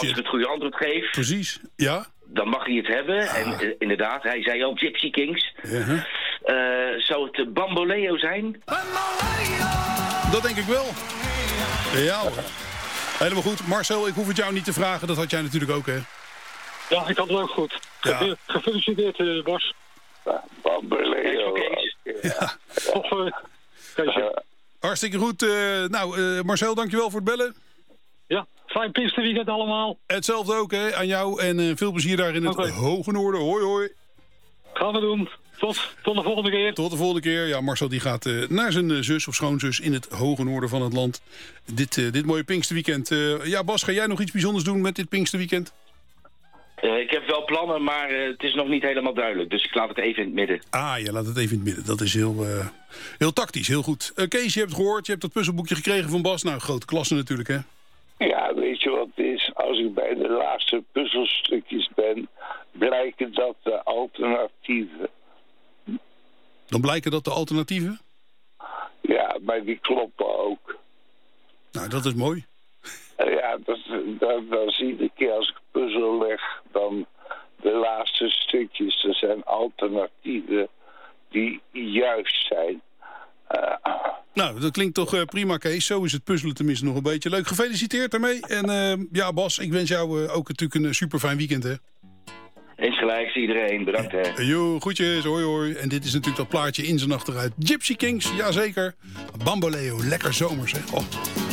als ik het goede antwoord geef... Precies, ja. Dan mag hij het hebben. En inderdaad, hij zei al Gypsy Kings. Zou het Bamboleo zijn? Dat denk ik wel. Ja hoor. Helemaal goed. Marcel, ik hoef het jou niet te vragen. Dat had jij natuurlijk ook, hè? Ja, ik had het ook goed. Ja. Gefeliciteerd, Bas. Bamboleo. Ja. Kees. Hartstikke goed. Marcel, dankjewel voor het bellen. Ja, fijn Pinksterweekend allemaal. Hetzelfde ook, hè, aan jou. En veel plezier daar in het Hoge Noorden. Hoi, hoi. Gaan we doen. Tot de volgende keer. Tot de volgende keer. Ja, Marcel die gaat naar zijn zus of schoonzus in het Hoge Noorden van het land. Dit mooie Pinksterweekend. Ja, Bas, ga jij nog iets bijzonders doen met dit Pinksterweekend? Ik heb wel plannen, maar het is nog niet helemaal duidelijk. Dus ik laat het even in het midden. Ah, je laat het even in het midden. Dat is heel tactisch, heel goed. Kees, je hebt het gehoord. Je hebt dat puzzelboekje gekregen van Bas. Nou, grote klasse natuurlijk, hè? Ja, weet je wat het is? Als ik bij de laatste puzzelstukjes ben, blijken dat de alternatieven. Dan blijken dat de alternatieven? Ja, maar die kloppen ook. Nou, dat is mooi. Ja, dan zie je een keer als ik puzzel leg, dan de laatste stukjes, er zijn alternatieven die juist zijn. Nou, dat klinkt toch prima, Kees. Zo is het puzzelen tenminste nog een beetje leuk. Gefeliciteerd daarmee. En ja, Bas, ik wens jou ook natuurlijk een super fijn weekend, hè? Insgelijks iedereen, bedankt hè. Jo, groetjes, hoi hoi. En dit is natuurlijk dat plaatje in zijn achteruit. Gypsy Kings, jazeker. Bamboleo, lekker zomers, hè. Oh.